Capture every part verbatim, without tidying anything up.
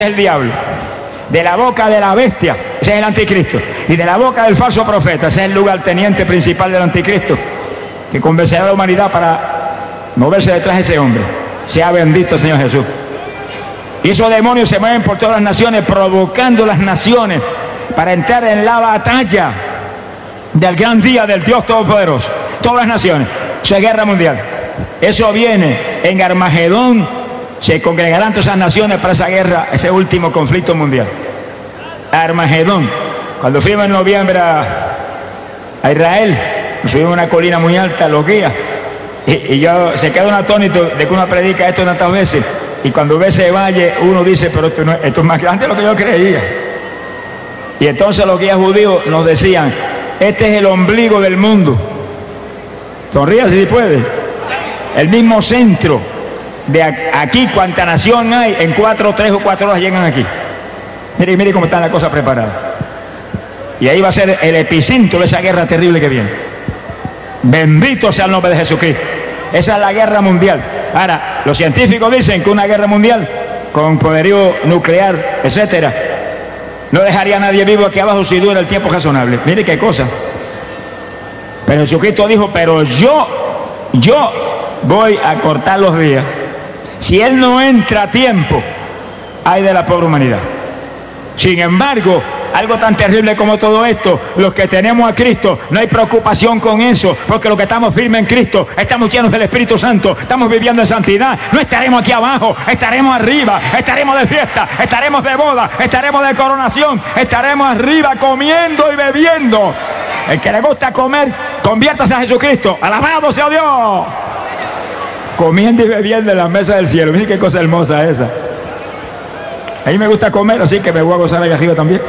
el diablo, de la boca de la bestia, ese es el anticristo, y de la boca del falso profeta, ese es el lugarteniente principal del anticristo, que convencerá a la humanidad para moverse detrás de ese hombre. Sea bendito el Señor Jesús. Y esos demonios se mueven por todas las naciones, provocando las naciones para entrar en la batalla del gran día del Dios Todopoderoso. Todas las naciones. Eso es guerra mundial. Eso viene en Armagedón. Se congregarán todas esas naciones para esa guerra, ese último conflicto mundial. Armagedón. Cuando fuimos en noviembre a, a Israel, nos subimos a una colina muy alta, los guías, y, y yo se queda un atónito de que uno predica esto tantas veces, y cuando ve ese valle uno dice, pero esto, no, esto es más grande de lo que yo creía. Y entonces los guías judíos nos decían, este es el ombligo del mundo. Sonríase si puede. El mismo centro de aquí, cuanta nación hay, en cuatro, tres o cuatro horas llegan aquí. Mire, mire cómo está la cosa preparada. Y ahí va a ser el epicentro de esa guerra terrible que viene. Bendito sea el nombre de Jesucristo. Esa es la guerra mundial. Ahora, los científicos dicen que una guerra mundial con poderío nuclear, etcétera, no dejaría a nadie vivo aquí abajo si dura el tiempo razonable. Mire qué cosa. Pero Jesucristo dijo, pero yo, yo voy a cortar los días. Si Él no entra a tiempo, hay de la pobre humanidad. Sin embargo, algo tan terrible como todo esto, los que tenemos a Cristo, no hay preocupación con eso, porque los que estamos firmes en Cristo, estamos llenos del Espíritu Santo, estamos viviendo en santidad, no estaremos aquí abajo, estaremos arriba, estaremos de fiesta, estaremos de boda, estaremos de coronación, estaremos arriba comiendo y bebiendo. El que le gusta comer, conviértase a Jesucristo, alabado sea Dios. Comiendo y bebiendo en la mesa del cielo. Miren qué cosa hermosa esa. A mí me gusta comer, así que me voy a gozar allá arriba también.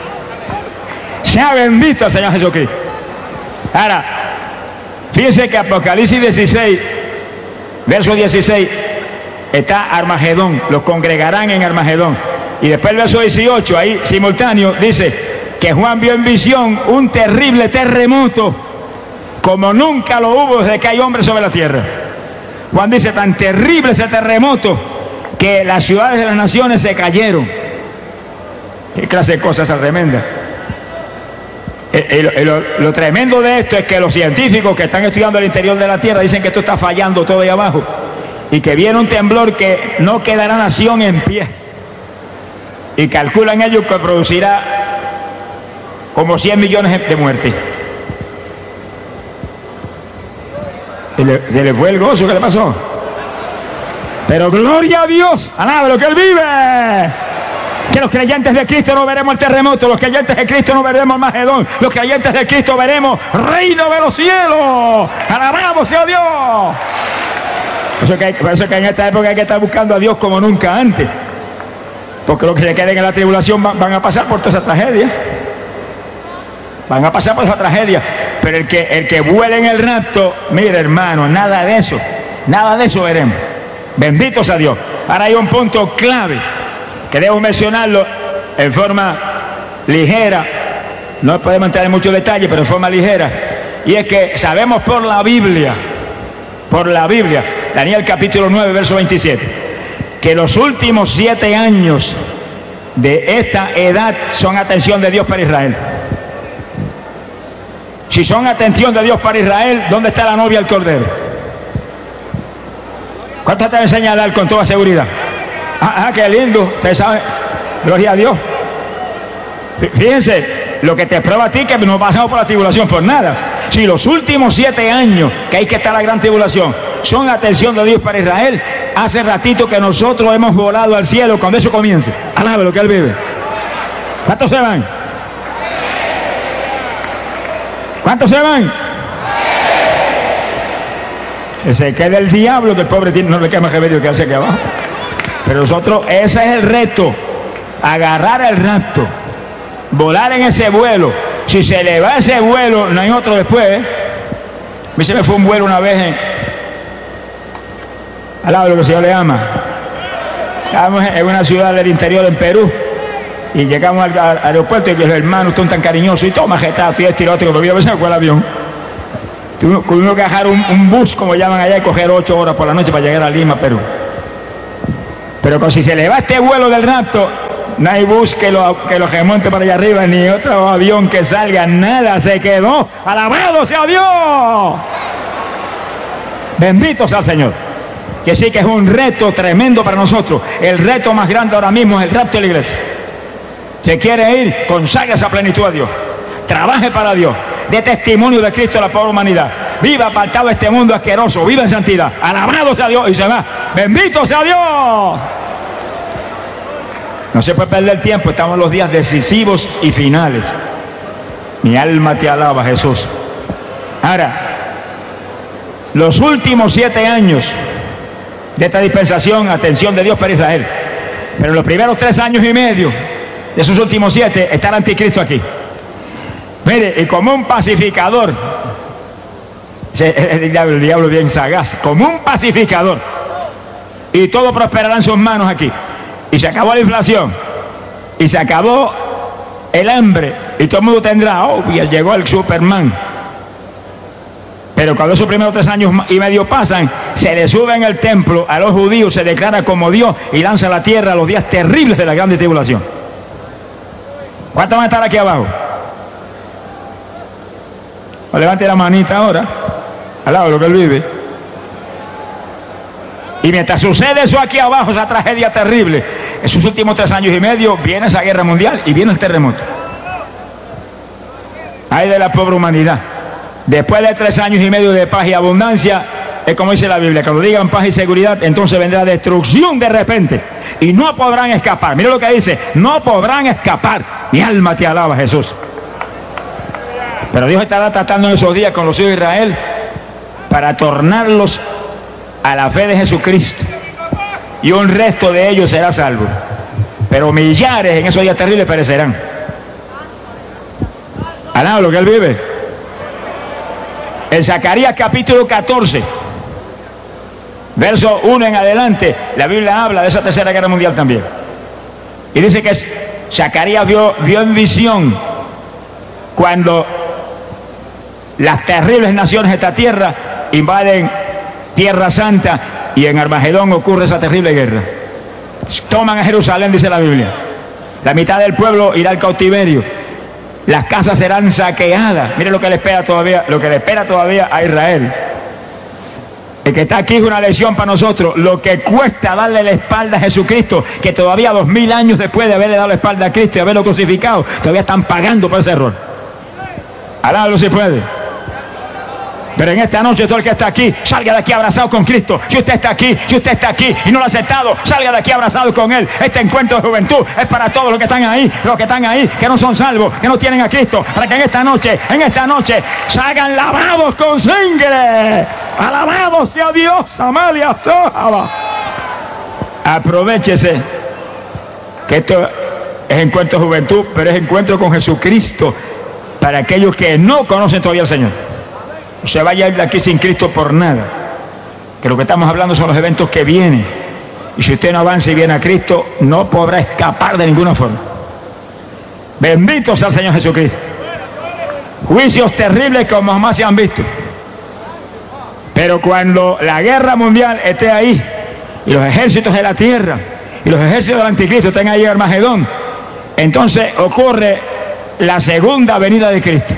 Sea bendito el Señor Jesucristo. Ahora, fíjense que Apocalipsis dieciséis, verso dieciséis, está Armagedón, los congregarán en Armagedón. Y después el verso dieciocho, ahí simultáneo, dice que Juan vio en visión un terrible terremoto, como nunca lo hubo desde que hay hombres sobre la tierra. Juan dice, tan terrible ese terremoto, que las ciudades de las naciones se cayeron. Qué clase de cosas tremenda. El, el, lo, lo tremendo de esto es que los científicos que están estudiando el interior de la tierra dicen que esto está fallando todo ahí abajo y que viene un temblor que no quedará nación en pie, y calculan ellos que producirá como cien millones de muertes. Se le, se le fue el gozo. ¿Qué le pasó? Pero gloria a Dios, alaba lo que Él vive. Que los creyentes de Cristo no veremos el terremoto, los creyentes de Cristo no veremos el Magedón, los creyentes de Cristo veremos reino de los cielos. Alabamos sea Dios. Por eso, que hay, por eso que en esta época hay que estar buscando a Dios como nunca antes, porque los que se queden en la tribulación van, van a pasar por toda esa tragedia. Van a pasar por esa tragedia. Pero el que, el que vuele en el rapto, mire hermano, nada de eso, nada de eso veremos. Bendito sea Dios. Ahora hay un punto clave que debo mencionarlo en forma ligera, no podemos entrar en muchos detalles, pero en forma ligera, y es que sabemos por la Biblia, por la Biblia, Daniel capítulo nueve, verso veintisiete, que los últimos siete años de esta edad son atención de Dios para Israel. Si son atención de Dios para Israel, ¿dónde está la novia del Cordero? ¿Cuánto te enseña a hablar con toda seguridad? Ah, ah, qué lindo, usted sabe, gloria a Dios. Fíjense, lo que te prueba a ti que no pasamos por la tribulación por nada. Si los últimos siete años que hay que estar la gran tribulación son atención de Dios para Israel, hace ratito que nosotros hemos volado al cielo cuando eso comience. Alabe lo que Él vive. ¿Cuántos se van? ¿Cuántos se van? Que se quede el diablo, que el pobre no le queda más remedio que hace aquí abajo. Pero nosotros, ese es el reto, agarrar el rapto, volar en ese vuelo. Si se le va ese vuelo, no hay otro después, ¿eh? A mí se me fue un vuelo una vez en, al lado de lo que el Señor le ama. Estábamos en una ciudad del interior en Perú, y llegamos al, al aeropuerto y los hermanos están tan cariñosos y todo majetado, y este y otro, pero a veces me fue el avión. Tuvimos que dejar un, un bus, como llaman allá, y coger ocho horas por la noche para llegar a Lima, Perú. Pero si se le va este vuelo del rapto, no hay bus que lo, que lo remonte para allá arriba, ni otro avión que salga, nada, se quedó. ¡Alabado sea Dios! Bendito sea el Señor. Que sí que es un reto tremendo para nosotros. El reto más grande ahora mismo es el rapto de la iglesia. Se quiere ir, consagre esa plenitud a Dios. Trabaje para Dios. Dé testimonio de Cristo a la pobre humanidad. Viva apartado de este mundo asqueroso. Viva en santidad. Alabado sea Dios. Y se va. Bendito sea Dios. No se puede perder tiempo. Estamos en los días decisivos y finales. Mi alma te alaba, Jesús. Ahora, los últimos siete años de esta dispensación, atención de Dios para Israel. Pero los primeros tres años y medio de esos últimos siete está el anticristo aquí. Mire, y como un pacificador, el diablo, el diablo bien sagaz, como un pacificador, y todo prosperará en sus manos aquí. Y se acabó la inflación, y se acabó el hambre, y todo el mundo tendrá, oh, y llegó el Superman. Pero cuando esos primeros tres años y medio pasan, se le sube en el templo a los judíos, se declara como Dios y lanza a la tierra los días terribles de la grande tribulación. ¿Cuántos van a estar aquí abajo? O levante la manita ahora, al lado de lo que él vive. Y mientras sucede eso aquí abajo, esa tragedia terrible, esos últimos tres años y medio, viene esa guerra mundial y viene el terremoto. Ay de la pobre humanidad. Después de tres años y medio de paz y abundancia, es como dice la Biblia, cuando digan paz y seguridad, entonces vendrá destrucción de repente. Y no podrán escapar. Mira lo que dice, no podrán escapar. Mi alma te alaba, Jesús. Pero Dios estará tratando en esos días con los hijos de Israel para tornarlos a la fe de Jesucristo. Y un resto de ellos será salvo. Pero millares en esos días terribles perecerán. Alaba lo que él vive. En Zacarías capítulo catorce, verso uno en adelante, la Biblia habla de esa tercera guerra mundial también. Y dice que Zacarías vio, vio en visión cuando las terribles naciones de esta tierra invaden Tierra Santa y en Armagedón ocurre esa terrible guerra. Toman a Jerusalén, dice la Biblia. La mitad del pueblo irá al cautiverio. Las casas serán saqueadas. Mire lo que le espera todavía, lo que le espera todavía a Israel. El que está aquí es una lección para nosotros. Lo que cuesta darle la espalda a Jesucristo, que todavía dos mil años después de haberle dado la espalda a Cristo y haberlo crucificado, todavía están pagando por ese error. Alábalo si puede. Pero en esta noche todo el que está aquí, salga de aquí abrazado con Cristo. Si usted está aquí, si usted está aquí y no lo ha aceptado, salga de aquí abrazado con Él. Este encuentro de juventud es para todos los que están ahí, los que están ahí, que no son salvos, que no tienen a Cristo, para que en esta noche, en esta noche, salgan lavados con sangre. Alabado sea Dios, Amalia Sojaba. Aprovechese que esto es encuentro de juventud, pero es encuentro con Jesucristo para aquellos que no conocen todavía al Señor. No se vaya a ir de aquí sin Cristo por nada. Que lo que estamos hablando son los eventos que vienen. Y si usted no avanza y viene a Cristo, no podrá escapar de ninguna forma. Bendito sea el Señor Jesucristo. Juicios terribles como jamás se han visto. Pero cuando la guerra mundial esté ahí, y los ejércitos de la tierra, y los ejércitos del anticristo estén ahí en Armagedón, entonces ocurre la segunda venida de Cristo.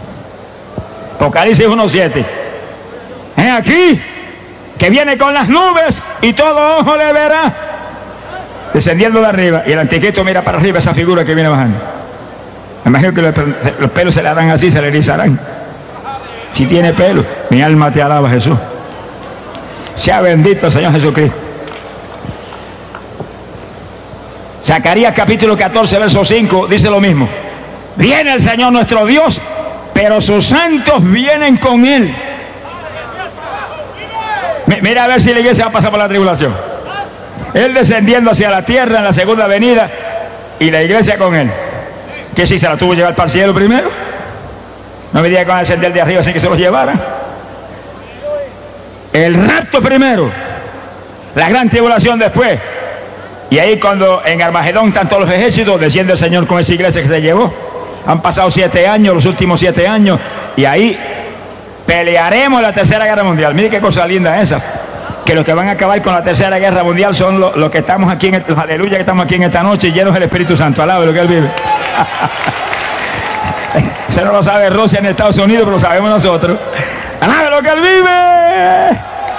Apocalipsis uno siete. Es aquí que viene con las nubes y todo ojo le verá descendiendo de arriba. Y el anticristo mira para arriba esa figura que viene bajando. Me imagino que los, los pelos se le harán así, se le erizarán. Si tiene pelo, mi alma te alaba, Jesús. Sea bendito el Señor Jesucristo. Zacarías capítulo catorce, verso cinco, dice lo mismo. Viene el Señor nuestro Dios, pero sus santos vienen con Él. Mira a ver si la iglesia va a pasar por la tribulación. Él descendiendo hacia la tierra en la segunda venida y la iglesia con Él. ¿Qué si se la tuvo que llevar para el cielo primero? No me diga que van a descender de arriba sin que se los llevaran. El rapto primero, la gran tribulación después. Y ahí cuando en Armagedón están todos los ejércitos, desciende el Señor con esa iglesia que se llevó. Han pasado siete años, los últimos siete años, y ahí pelearemos la tercera guerra mundial. Mire qué cosa linda esa. que los que van a acabar con la tercera guerra mundial son los, los que estamos aquí, en el, los aleluya que estamos aquí en esta noche llenos del Espíritu Santo. Alaba lo que Él vive. Eso no lo sabe Rusia en Estados Unidos, pero lo sabemos nosotros. Alaba lo que Él vive.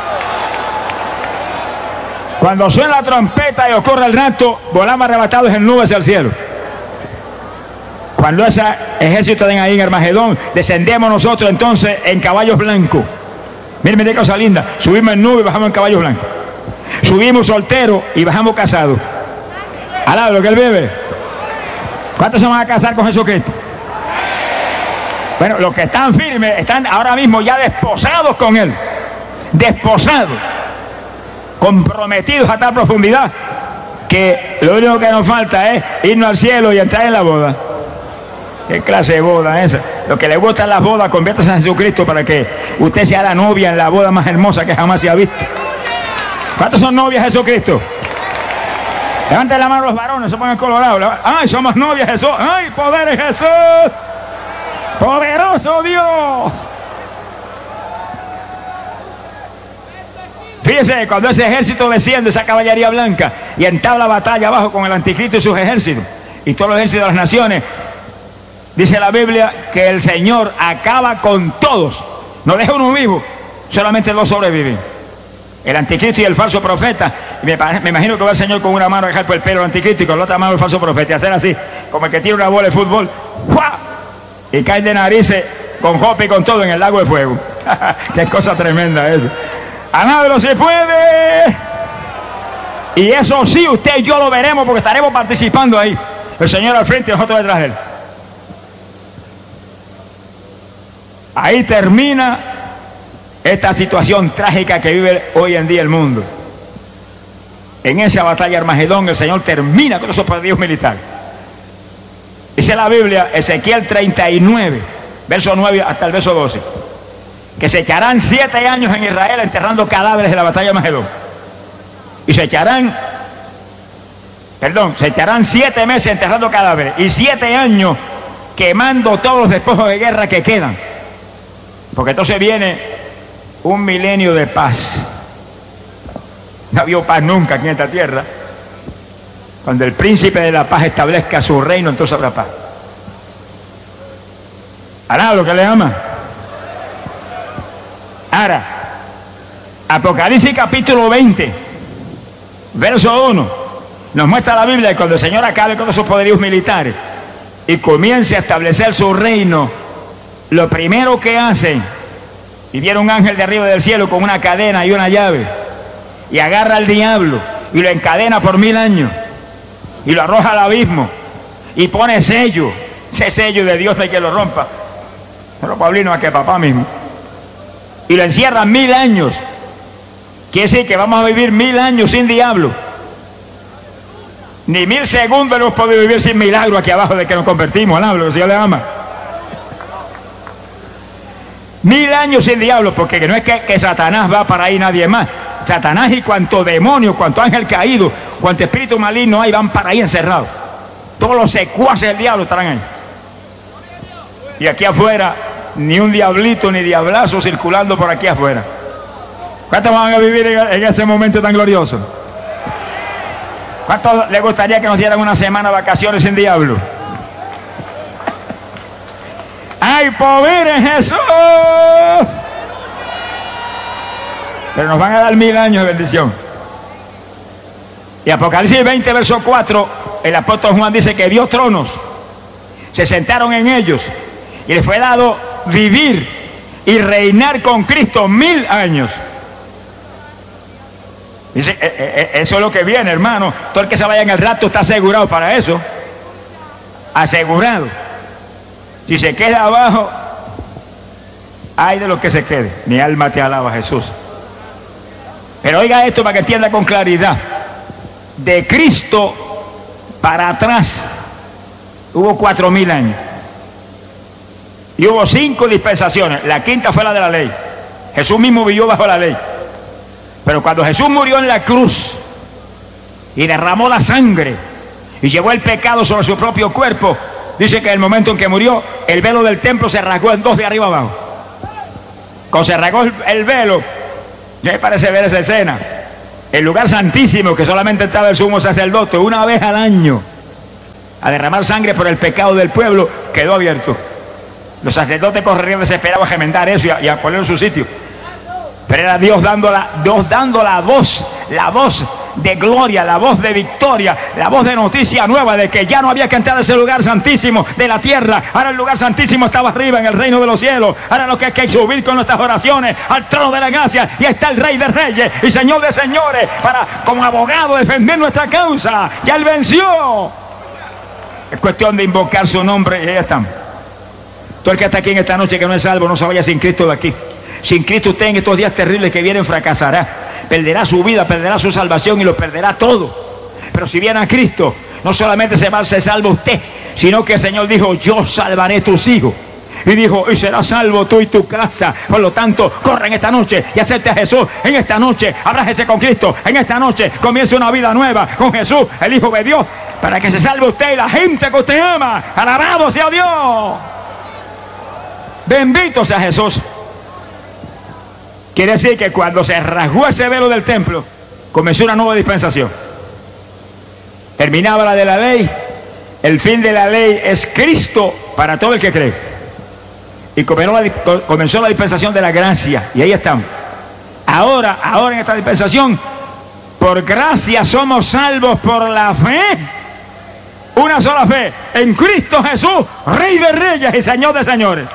Cuando suena la trompeta y ocurre el rapto, volamos arrebatados en nubes al cielo. Cuando ese ejército den ahí en Armagedón, descendemos nosotros entonces en caballos blancos. Miren, miren qué cosa linda. Subimos en nube y bajamos en caballos blancos. Subimos solteros y bajamos casados. Alaba lo que Él vive. ¿Cuántos se van a casar con Jesucristo? Bueno, los que están firmes están ahora mismo ya desposados con Él. Desposados. Comprometidos a tal profundidad que lo único que nos falta es irnos al cielo y entrar en la boda. ¿Qué clase de boda es esa? Lo que le gustan las bodas, conviértase a Jesucristo para que usted sea la novia en la boda más hermosa que jamás se ha visto. ¿Cuántos son novias de Jesucristo? Levanten la mano los varones, se pongan colorados. ¡Ay, somos novias de Jesús! ¡Ay, poder de Jesús! ¡Poderoso Dios! Fíjense, cuando ese ejército desciende, esa caballería blanca, y entabla batalla abajo con el anticristo y sus ejércitos, y todos los ejércitos de las naciones, dice la Biblia que el Señor acaba con todos. No deja uno vivo, solamente dos sobreviven. El anticristo y el falso profeta. Me, me imagino que va el Señor con una mano a dejar por el pelo al anticristo y con la otra mano el falso profeta, y hacer así, como el que tira una bola de fútbol, ¡fua! Y cae de narices con jope y con todo en el lago de fuego. Qué cosa tremenda eso. A nada no se puede. Y eso sí, usted y yo lo veremos porque estaremos participando ahí. El Señor al frente y nosotros detrás de Él. Ahí termina esta situación trágica que vive hoy en día el mundo. En esa batalla Armagedón el Señor termina con esos poderíos militares. Dice la Biblia, Ezequiel treinta y nueve, verso nueve hasta el verso doce, que se echarán siete años en Israel enterrando cadáveres de la batalla de Armagedón. Y se echarán, perdón, se echarán siete meses enterrando cadáveres y siete años quemando todos los despojos de guerra que quedan. Porque entonces viene un milenio de paz. No ha habido paz nunca aquí en esta tierra. Cuando el príncipe de la paz establezca su reino, entonces habrá paz. ¿Hará lo que le ama? Ahora, Apocalipsis capítulo veinte, verso uno, nos muestra la Biblia que cuando el Señor acabe con esos poderíos militares y comience a establecer su reino, lo primero que hacen, y viene un ángel de arriba del cielo con una cadena y una llave, y agarra al diablo y lo encadena por mil años, y lo arroja al abismo, y pone sello, ese sello de Dios de que lo rompa, pero Paulino a que papá mismo, y lo encierran mil años. Quiere decir que vamos a vivir mil años sin diablo. Ni mil segundos hemos podido vivir sin milagro aquí abajo de que nos convertimos, al Dios le ama. Mil años sin diablo, porque no es que, que Satanás va para ahí nadie más. Satanás y cuanto demonio, cuanto ángel caído, cuanto espíritu maligno hay, van para ahí encerrados. Todos los secuaces del diablo estarán ahí. Y aquí afuera, ni un diablito ni diablazo circulando por aquí afuera. ¿Cuántos van a vivir en, en ese momento tan glorioso? ¿Cuántos les gustaría que nos dieran una semana de vacaciones sin diablo? ¡Hay poder en Jesús! Pero nos van a dar mil años de bendición. Y Apocalipsis veinte, verso cuatro, el apóstol Juan dice que vio tronos, se sentaron en ellos, y les fue dado vivir y reinar con Cristo mil años. Dice, eh, eh, eso es lo que viene, hermano. Todo el que se vaya en el rapto está asegurado para eso. Asegurado. Si se queda abajo, ay de los que se quede. Mi alma te alaba, Jesús. Pero oiga esto para que entienda con claridad. De Cristo para atrás hubo cuatro mil años. Y hubo cinco dispensaciones. La quinta fue la de la ley. Jesús mismo vivió bajo la ley. Pero cuando Jesús murió en la cruz y derramó la sangre y llevó el pecado sobre su propio cuerpo, dice que en el momento en que murió, el velo del templo se rasgó en dos de arriba abajo. Cuando se rasgó el velo, Me parece ver esa escena. El lugar santísimo, que solamente estaba el sumo sacerdote una vez al año a derramar sangre por el pecado del pueblo, quedó abierto. Los sacerdotes correrían desesperados a gemendar eso y a, y a ponerlo en su sitio. Pero era Dios dando, la, Dios dando la voz, la voz de gloria, la voz de victoria, la voz de noticia nueva de que ya no había que entrar a ese lugar santísimo de la tierra. Ahora el lugar santísimo estaba arriba en el reino de los cielos. Ahora lo que hay que subir con nuestras oraciones al trono de la gracia, y está el Rey de Reyes y Señor de Señores para, como abogado, defender nuestra causa. Ya Él venció. Es cuestión de invocar su nombre y ahí están. Todo el que está aquí en esta noche que no es salvo, no se vaya sin Cristo de aquí. Sin Cristo usted en estos días terribles que vienen fracasará. Perderá su vida, perderá su salvación y lo perderá todo. Pero si viene a Cristo, no solamente se va a ser salvo usted, sino que el Señor dijo: yo salvaré tus hijos. Y dijo: y serás salvo tú y tu casa. Por lo tanto, corre en esta noche y acepte a Jesús. En esta noche, abrájese con Cristo. En esta noche, comience una vida nueva con Jesús, el Hijo de Dios, para que se salve usted y la gente que usted ama. Alabado sea Dios. Bendito sea Jesús. Quiere decir que cuando se rasgó ese velo del templo, comenzó una nueva dispensación. Terminaba la de la ley. El fin de la ley es Cristo para todo el que cree. Y comenzó la dispensación de la gracia. Y ahí estamos. Ahora, ahora en esta dispensación, por gracia somos salvos por la fe. Una sola fe en Cristo Jesús, Rey de Reyes y Señor de Señores.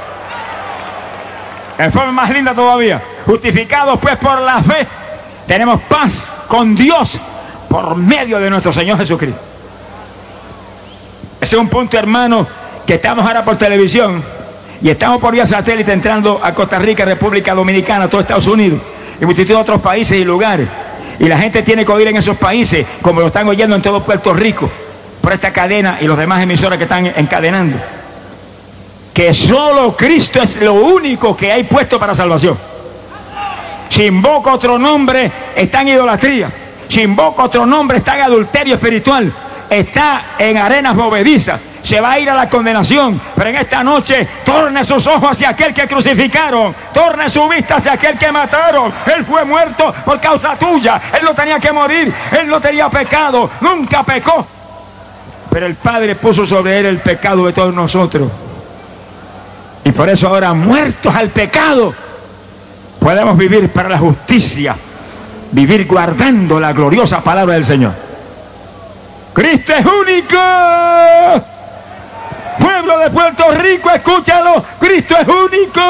En forma más linda todavía. Justificados pues por la fe, tenemos paz con Dios por medio de nuestro Señor Jesucristo. Ese es un punto, hermano, que estamos ahora por televisión y estamos por vía satélite entrando a Costa Rica, República Dominicana, todo Estados Unidos y multitud de otros países y lugares. Y la gente tiene que oír en esos países, como lo están oyendo en todo Puerto Rico, por esta cadena y los demás emisoras que están encadenando, que solo Cristo es lo único que hay puesto para salvación. Si invoca otro nombre, está en idolatría. Si invoca otro nombre, está en adulterio espiritual. Está en arenas movedizas. Se va a ir a la condenación. Pero en esta noche, torne sus ojos hacia aquel que crucificaron. Torne su vista hacia aquel que mataron. Él fue muerto por causa tuya. Él no tenía que morir. Él no tenía pecado. Nunca pecó. Pero el Padre puso sobre él el pecado de todos nosotros. Y por eso ahora, muertos al pecado, podemos vivir para la justicia, vivir guardando la gloriosa palabra del Señor. Cristo es único. Pueblo de Puerto Rico, escúchalo. Cristo es único.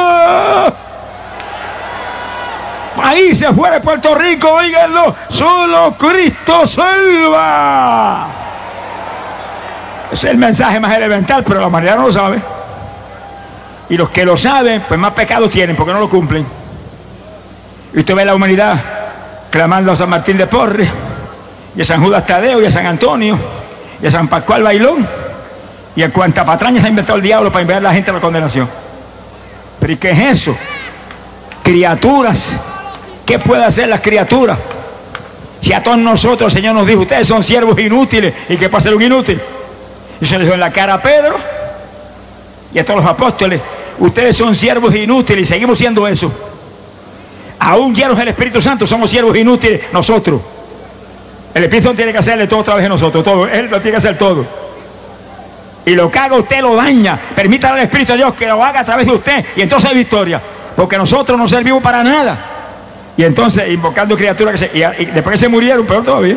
Países fuera de Puerto Rico, oíganlo. Solo Cristo salva. Ese es el mensaje más elemental, pero la humanidad no lo sabe. Y los que lo saben, pues más pecados tienen porque no lo cumplen. Y usted ve la humanidad clamando a San Martín de Porres, y a San Judas Tadeo, y a San Antonio, y a San Pascual Bailón, y a cuanta patraña se ha inventado el diablo para enviar a la gente a la condenación. ¿Pero y qué es eso? Criaturas. ¿Qué puede hacer las criaturas? Si a todos nosotros el Señor nos dijo: ustedes son siervos inútiles. ¿Y qué puede ser un inútil? Y se le dijo en la cara a Pedro y a todos los apóstoles: ustedes son siervos inútiles, y seguimos siendo eso. Aún llenos del Espíritu Santo, somos siervos inútiles nosotros. El Espíritu Santo tiene que hacerle todo otra vez a nosotros, todo. Él lo tiene que hacer todo. Y lo que haga usted lo daña. Permítale al Espíritu de Dios que lo haga a través de usted, y entonces hay victoria. Porque nosotros no servimos para nada. Y entonces, invocando criaturas que se, y, y después que se murieron, peor todavía.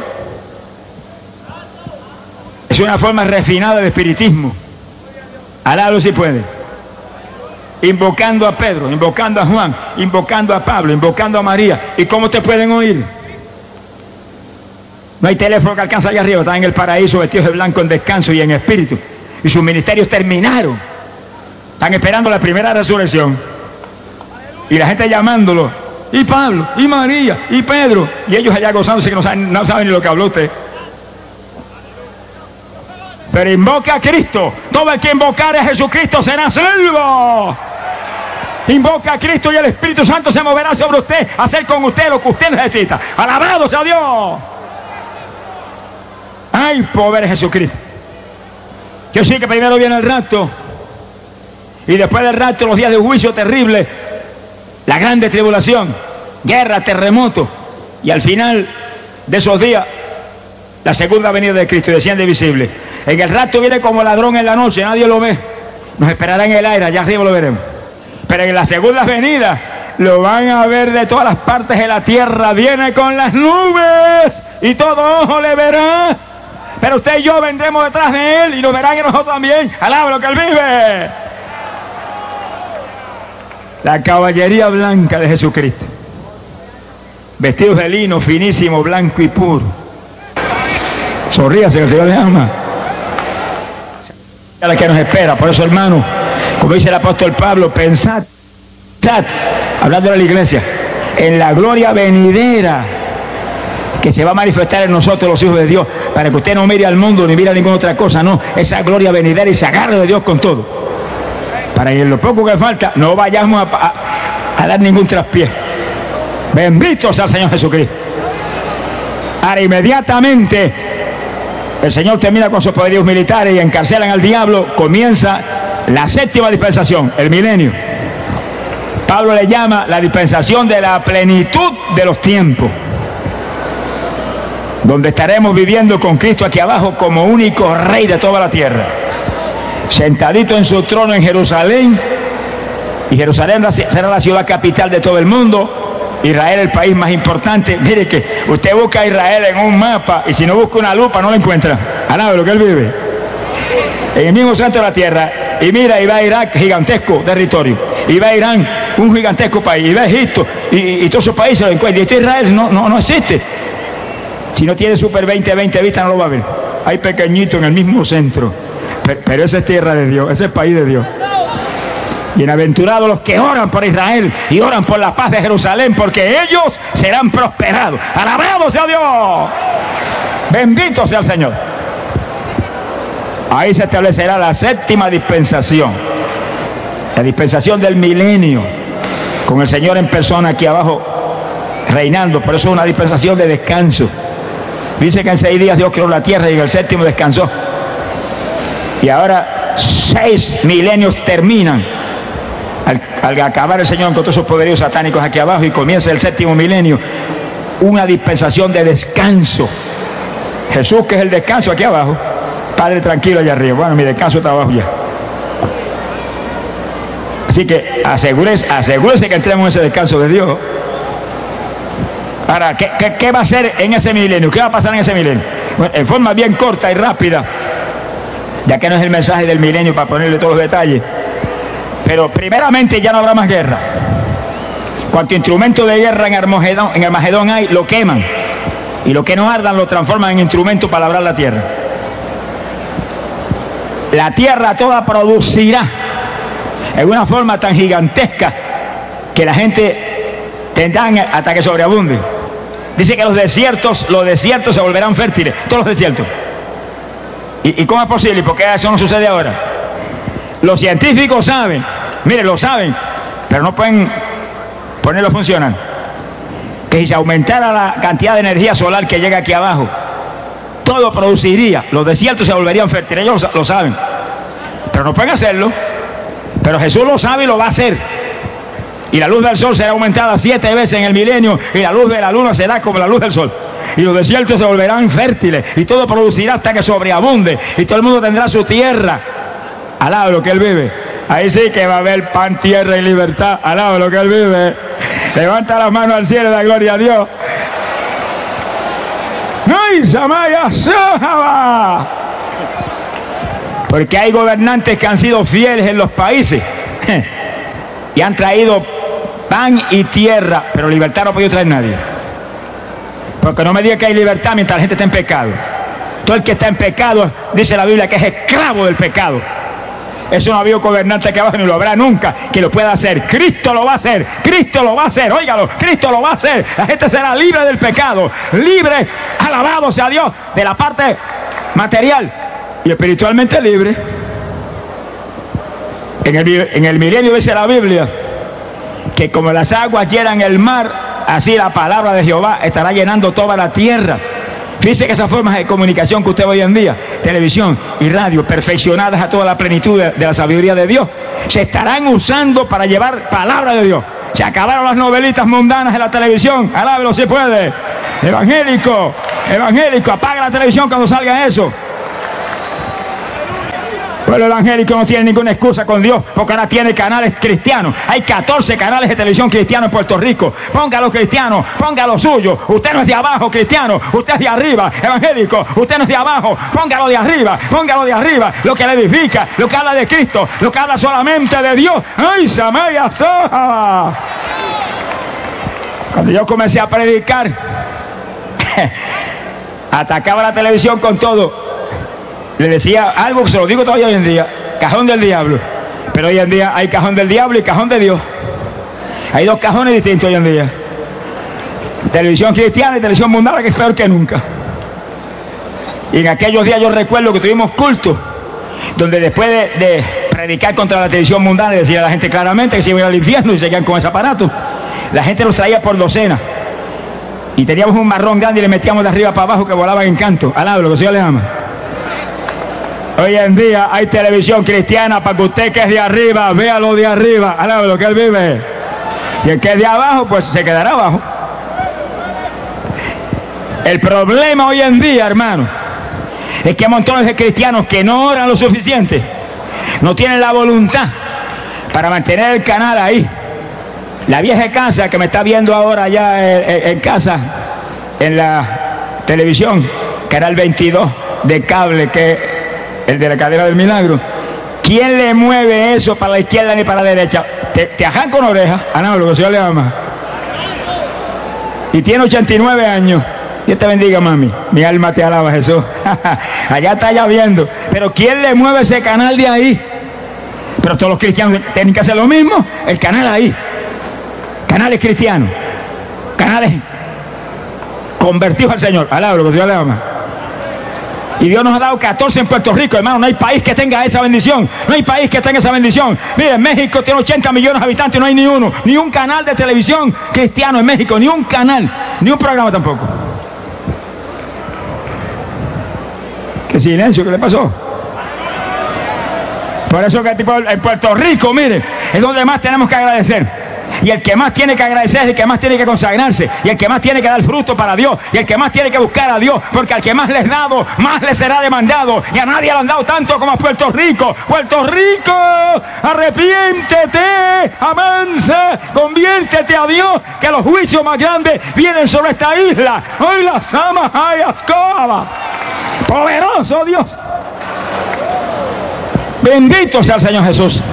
Es una forma refinada de espiritismo. Alado si puede. Invocando a Pedro, invocando a Juan, invocando a Pablo, invocando a María. ¿Y cómo te pueden oír? No hay teléfono que alcanza allá arriba. Están en el paraíso, vestidos de blanco, en descanso y en espíritu. Y sus ministerios terminaron. Están esperando la primera resurrección. Y la gente llamándolo. Y Pablo, y María, y Pedro. Y ellos allá gozándose que no saben, no saben ni lo que habló usted. Pero invoca a Cristo. Todo el que invocare a Jesucristo será salvo. Invoca a Cristo y el Espíritu Santo se moverá sobre usted a hacer con usted lo que usted necesita. Alabado sea Dios. Hay poder en Jesucristo. Yo sé que primero viene el rapto, y después del rapto los días de juicio terrible, la grande tribulación, guerra, terremoto, y al final de esos días, la segunda venida de Cristo, desciende visible. En el rato viene como ladrón en la noche, nadie lo ve. Nos esperará en el aire, allá arriba lo veremos. Pero en la segunda venida lo van a ver de todas las partes de la tierra. Viene con las nubes y todo ojo le verá. Pero usted y yo vendremos detrás de él y nos verán y nosotros también. Alaba lo que él vive. La caballería blanca de Jesucristo. Vestidos de lino finísimo, blanco y puro. Sonríase, que el Señor le ama. A la que nos espera. Por eso, hermano, como dice el apóstol Pablo, pensad, pensad, hablando de la iglesia, en la gloria venidera que se va a manifestar en nosotros los hijos de Dios, para que usted no mire al mundo ni mire a ninguna otra cosa, no, esa gloria venidera, y se agarre de Dios con todo, para que en lo poco que falta no vayamos a, a, a dar ningún traspié. Bendito sea el Señor Jesucristo. Ahora inmediatamente el Señor termina con sus poderíos militares y encarcelan al diablo. Comienza la séptima dispensación, el milenio. Pablo le llama la dispensación de la plenitud de los tiempos, donde estaremos viviendo con Cristo aquí abajo como único rey de toda la tierra, sentadito en su trono en Jerusalén, y Jerusalén será la ciudad capital de todo el mundo. Israel el país más importante. Mire que usted busca a Israel en un mapa y si no busca una lupa no lo encuentra. Alaba lo que él vive. En el mismo centro de la tierra. Y mira, y va a Irak, gigantesco territorio. Y va a Irán, un gigantesco país. Y va a Egipto, y, y todos esos países lo encuentran. Y este Israel no, no, no existe. Si no tiene Super veinte veinte vista no lo va a ver. Hay pequeñito en el mismo centro. Pero, pero esa es tierra de Dios, ese es país de Dios. Bienaventurados los que oran por Israel y oran por la paz de Jerusalén, porque ellos serán prosperados. Alabado sea Dios. Bendito sea el Señor. Ahí se establecerá la séptima dispensación, la dispensación del milenio, con el Señor en persona aquí abajo reinando. Por eso es una dispensación de descanso. Dice que en seis días Dios creó la tierra y en el séptimo descansó. Y ahora seis milenios terminan. Al, al acabar el Señor con todos sus poderíos satánicos aquí abajo y comienza el séptimo milenio, una dispensación de descanso. Jesús, que es el descanso aquí abajo, Padre tranquilo allá arriba. Bueno, mi descanso está abajo ya. Así que asegúrese, asegúrese que entremos en ese descanso de Dios. Ahora, ¿qué, qué, qué va a hacer en ese milenio? ¿Qué va a pasar en ese milenio? Bueno, en forma bien corta y rápida, ya que no es el mensaje del milenio para ponerle todos los detalles. Pero primeramente ya no habrá más guerra. Cuanto instrumento de guerra en Armagedón, en Armagedón hay, lo queman. Y lo que no ardan lo transforman en instrumento para labrar la tierra. La tierra toda producirá en una forma tan gigantesca que la gente tendrá hasta que sobreabunde. Dice que los desiertos, los desiertos se volverán fértiles, todos los desiertos. ¿Y, y cómo es posible? ¿Y por qué eso no sucede ahora? Los científicos saben, miren, lo saben, pero no pueden ponerlo a funcionar. Que si se aumentara la cantidad de energía solar que llega aquí abajo, todo produciría, los desiertos se volverían fértiles, ellos lo, lo saben, pero no pueden hacerlo. Pero Jesús lo sabe y lo va a hacer. Y la luz del sol será aumentada siete veces en el milenio, y la luz de la luna será como la luz del sol. Y los desiertos se volverán fértiles, y todo producirá hasta que sobreabunde, y todo el mundo tendrá su tierra. Alaba lo que él vive. Ahí sí que va a haber pan, tierra y libertad. Alaba lo que él vive. Levanta las manos al cielo y da gloria a Dios. ¡Ay, Samaya Sahaba! Porque hay gobernantes que han sido fieles en los países y han traído pan y tierra, pero libertad no ha podido traer nadie. Porque no me diga que hay libertad mientras la gente está en pecado. Todo el que está en pecado, dice la Biblia, que es esclavo del pecado. Eso no ha habido gobernante que abajo ni lo habrá nunca que lo pueda hacer. Cristo lo va a hacer, Cristo lo va a hacer, óigalo, Cristo lo va a hacer. La gente será libre del pecado, libre, alabado sea Dios, de la parte material y espiritualmente libre. En el, en el milenio dice la Biblia que como las aguas llenan el mar, así la palabra de Jehová estará llenando toda la tierra. Fíjese que esas formas de comunicación que usted ve hoy en día, televisión y radio, perfeccionadas a toda la plenitud de, de la sabiduría de Dios, se estarán usando para llevar palabra de Dios. Se acabaron las novelitas mundanas en la televisión. Alábelo si puede. Evangélico, evangélico, apaga la televisión cuando salga eso. Pero el evangélico no tiene ninguna excusa con Dios, porque ahora tiene canales cristianos. Hay catorce canales de televisión cristianos en Puerto Rico. Ponga a los cristianos, ponga lo suyo. Usted no es de abajo, cristiano, usted es de arriba, evangélico. Usted no es de abajo, póngalo de arriba, póngalo de arriba. Lo que le edifica, lo que habla de Cristo, lo que habla solamente de Dios. ¡Ay, Samaya Soja! Cuando yo comencé a predicar, atacaba la televisión con todo. Le decía algo que se lo digo todavía hoy en día: cajón del diablo. Pero hoy en día hay cajón del diablo y cajón de Dios. Hay dos cajones distintos hoy en día: televisión cristiana y televisión mundana, que es peor que nunca. Y en aquellos días yo recuerdo que tuvimos cultos donde después de, de predicar contra la televisión mundana y decir a la gente claramente que se iban al infierno y seguían con ese aparato, la gente los traía por docena. Y teníamos un marrón grande y le metíamos de arriba para abajo que volaban en canto. Alablo, que el Señor le ama. Hoy en día hay televisión cristiana para que usted que es de arriba, véalo de arriba, alaba lo que él vive. Y el que es de abajo, pues se quedará abajo. El problema hoy en día, hermano, es que hay montones de cristianos que no oran lo suficiente, no tienen la voluntad para mantener el canal ahí. La vieja casa que me está viendo ahora allá en, en, en casa, en la televisión, canal veintidós de cable, que el de la cadena del milagro. ¿Quién le mueve eso para la izquierda ni para la derecha? Te, te ajan con orejas, Ana, lo que el Señor le ama. Y tiene ochenta y nueve años. Dios te bendiga, mami. Mi alma te alaba, Jesús. Allá está lloviendo. Pero ¿quién le mueve ese canal de ahí? Pero todos los cristianos tienen que hacer lo mismo. El canal ahí. Canales cristianos. Canales convertidos al Señor. Alaba lo que el Señor le ama. Y Dios nos ha dado catorce en Puerto Rico, hermano. No hay país que tenga esa bendición. No hay país que tenga esa bendición. Miren, México tiene ochenta millones de habitantes y no hay ni uno. Ni un canal de televisión cristiano en México. Ni un canal. Ni un programa tampoco. ¿Qué silencio? ¿Qué le pasó? Por eso que en Puerto Rico, mire, es donde más tenemos que agradecer. Y el que más tiene que agradecer es el que más tiene que consagrarse. Y el que más tiene que dar fruto para Dios. Y el que más tiene que buscar a Dios. Porque al que más le es dado, más le será demandado. Y a nadie le han dado tanto como a Puerto Rico. ¡Puerto Rico! ¡Arrepiéntete! ¡Avanza! ¡Conviértete a Dios! Que los juicios más grandes vienen sobre esta isla. ¡Hoy las amas hay ascoba! ¡Poderoso Dios! Bendito sea el Señor Jesús.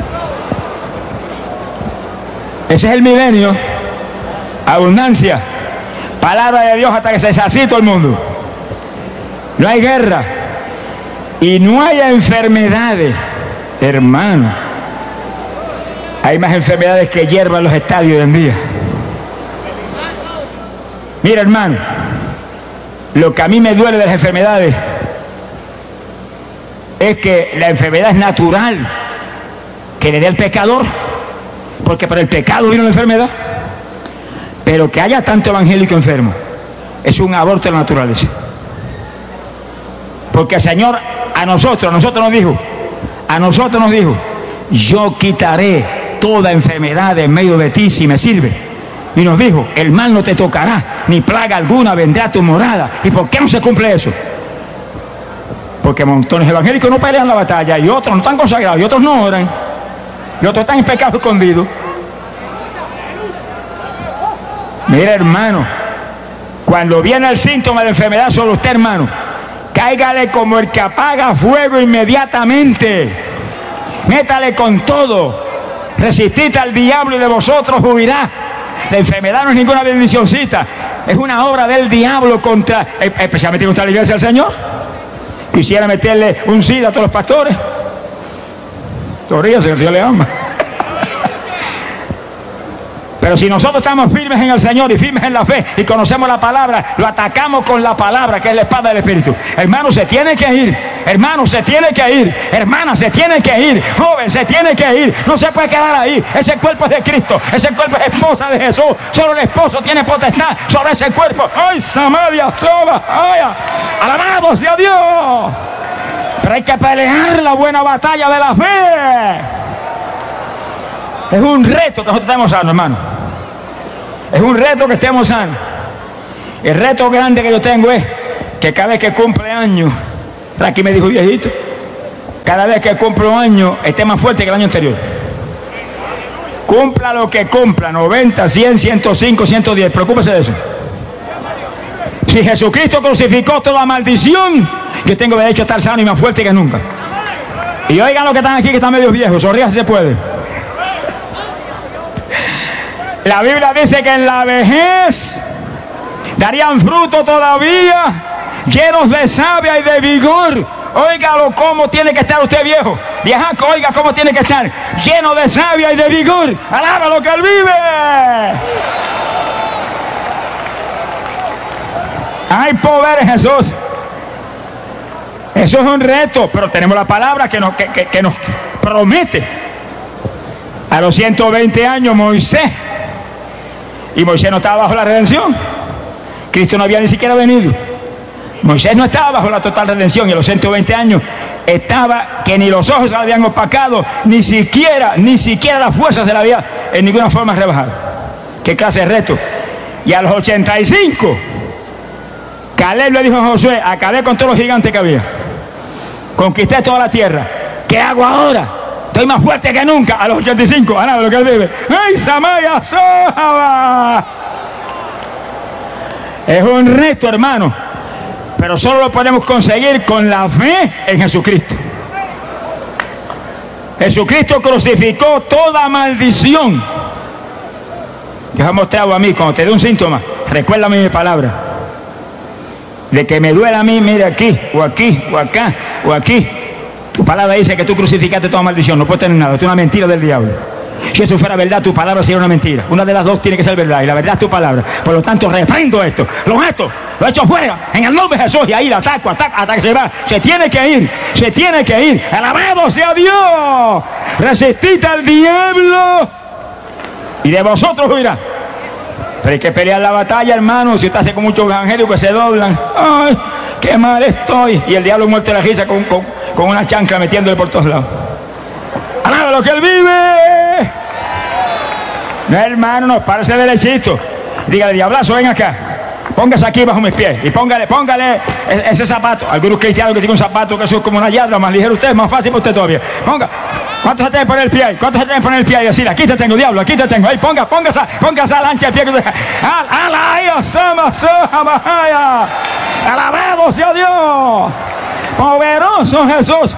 Ese es el milenio. Abundancia. Palabra de Dios hasta que se sacie todo el mundo. No hay guerra. Y no hay enfermedades. Hermano. Hay más enfermedades que hierba en los estadios hoy en día. Mira, hermano. Lo que a mí me duele de las enfermedades es que la enfermedad es natural. Que le dé al pecador. Porque por el pecado vino la enfermedad. Pero que haya tanto evangélico enfermo es un aborto de la naturaleza. Porque el Señor a nosotros, a nosotros nos dijo, a nosotros nos dijo: yo quitaré toda enfermedad de en medio de ti si me sirve. Y nos dijo: el mal no te tocará, ni plaga alguna vendrá a tu morada. ¿Y por qué no se cumple eso? Porque montones de evangélicos no pelean la batalla, y otros no están consagrados, y otros no oran, y otros están en pecado escondido. Mira, hermano, cuando viene el síntoma de enfermedad sobre usted, hermano, cáigale como el que apaga fuego inmediatamente. Métale con todo. Resistid al diablo y de vosotros huirá. La enfermedad no es ninguna bendicioncita, es una obra del diablo contra, especialmente contra la iglesia del Señor. Quisiera meterle un sida a todos los pastores. Todavía el Señor le ama. Pero si nosotros estamos firmes en el Señor y firmes en la fe y conocemos la palabra, lo atacamos con la palabra, que es la espada del Espíritu. Hermano, se tiene que ir. Hermano, se tiene que ir. Hermana, se tiene que ir. Joven, se tiene que ir. No se puede quedar ahí. Ese cuerpo es de Cristo. Ese cuerpo es esposa de Jesús. Solo el esposo tiene potestad sobre ese cuerpo. ¡Ay, Samaria, soba! ¡Ay! ¡Alabado sea Dios! Pero hay que pelear la buena batalla de la fe. Es un reto que nosotros estemos sanos, hermano. Es un reto que estemos sanos. El reto grande que yo tengo es que cada vez que cumple años, aquí me dijo viejito, cada vez que cumple un año esté más fuerte que el año anterior. Cumpla lo que cumpla, noventa, cien, ciento cinco, ciento diez, preocúpese de eso. Si Jesucristo crucificó toda maldición, yo tengo derecho a estar sano y más fuerte que nunca. Y oigan los que están aquí que están medio viejos, sonrían si se puede. La Biblia dice que en la vejez darían fruto todavía, llenos de savia y de vigor. Óigalo cómo tiene que estar usted viejo. Viejaco, oiga cómo tiene que estar. Lleno de savia y de vigor. Alaba lo que Él vive. Hay poder en Jesús. Eso es un reto, pero tenemos la palabra que nos, que, que, que nos promete. A los ciento veinte años Moisés, y Moisés no estaba bajo la redención. Cristo no había ni siquiera venido. Moisés no estaba bajo la total redención y a los ciento veinte años estaba que ni los ojos se le habían opacado, ni siquiera, ni siquiera las fuerzas se le había en ninguna forma rebajado. ¿Qué clase de reto? Y a los ochenta y cinco, Caleb le dijo a Josué, acabé con todos los gigantes que había. Conquisté toda la tierra. ¿Qué hago ahora? Estoy más fuerte que nunca. A los ochenta y cinco, a nada de lo que él vive. ¡Ay, Samaya Sohaba! Es un reto, hermano. Pero solo lo podemos conseguir con la fe en Jesucristo. Jesucristo crucificó toda maldición. Dios ha mostrado a mí, cuando te dé un síntoma, recuérdame mi palabra. De que me duele a mí, mire aquí, o aquí, o acá, o aquí. Tu palabra dice que tú crucificaste toda maldición, no puedes tener nada, es una mentira del diablo. Si eso fuera verdad, tu palabra sería una mentira. Una de las dos tiene que ser verdad, y la verdad es tu palabra. Por lo tanto, refrendo esto, lo meto, lo echo fuera, en el nombre de Jesús, y ahí la ataco, ataco, hasta que se va. Se tiene que ir, se tiene que ir. Alabado sea Dios. Resistid al diablo, y de vosotros huirá. Pero hay que pelear la batalla, hermano. Si usted hace con muchos evangélicos que se doblan, ¡ay, qué mal estoy! Y el diablo muerto de la risa con, con, con una chancla metiéndole por todos lados. ¡Alaba lo que Él vive! No, hermano, no, párese derechito. Dígale, diablazo, ven acá. Póngase aquí bajo mis pies. Y póngale, póngale ese zapato. Algunos cristianos que tienen un zapato que eso es como una yarda, más ligero usted, más fácil para usted todavía. Ponga. ¿Cuántos se tienen que poner el pie ahí? ¿Cuántos se tienen que poner el pie ahí? Y decir, aquí te tengo, diablo, aquí te tengo. Ahí, ponga, póngase, póngase a la ancha de pie que usted. Alabado sea Dios. Poderoso Jesús.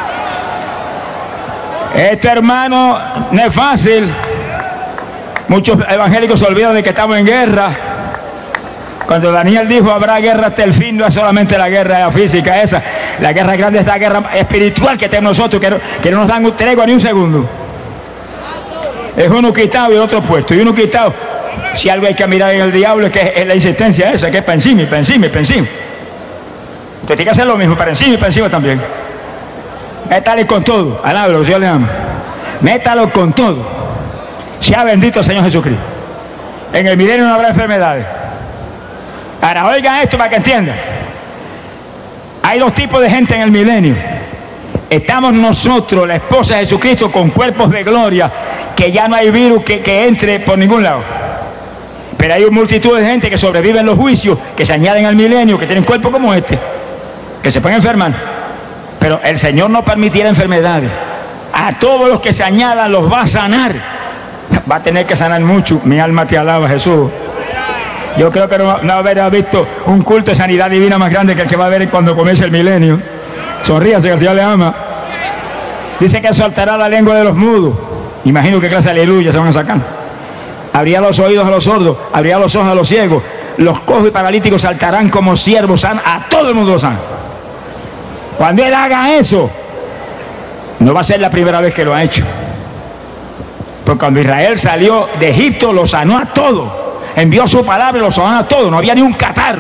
Este, hermano, no es fácil. Muchos evangélicos se olvidan de que estamos en guerra. Cuando Daniel dijo habrá guerra hasta el fin, no es solamente la guerra física esa. La guerra grande es la guerra espiritual que tenemos nosotros, que no, que no nos dan tregua ni un segundo. Es uno quitado y el otro puesto. Y uno quitado, si algo hay que mirar en el diablo es que es la insistencia esa, que es para encima y para encima y para encima. Usted tiene que hacer lo mismo, para encima y para encima también. Métale con todo, alábalo, Dios le ama. Métalo con todo. Sea bendito el Señor Jesucristo. En el milenio no habrá enfermedades. Ahora oigan esto para que entiendan. Hay dos tipos de gente en el milenio. Estamos nosotros, la esposa de Jesucristo, con cuerpos de gloria, que ya no hay virus que, que entre por ningún lado. Pero hay una multitud de gente que sobrevive en los juicios, que se añaden al milenio, que tienen cuerpos como este, que se pueden enfermar. Pero el Señor no permitirá enfermedades. A todos los que se añadan los va a sanar. Va a tener que sanar mucho. Mi alma te alaba, Jesús. Yo creo que no, no habrá visto un culto de sanidad divina más grande que el que va a haber cuando comience el milenio. Sonríase, que el Señor le ama. Dice que soltará la lengua de los mudos. Imagino qué clase de aleluya se van a sacar. Abrirá los oídos a los sordos, abrirá los ojos a los ciegos. Los cojos y paralíticos saltarán como siervos sanos. A todo el mundo sano. Cuando Él haga eso, no va a ser la primera vez que lo ha hecho. Porque cuando Israel salió de Egipto, lo sanó a todos. Envió su palabra y lo sanó a todos. No había ni un catarro.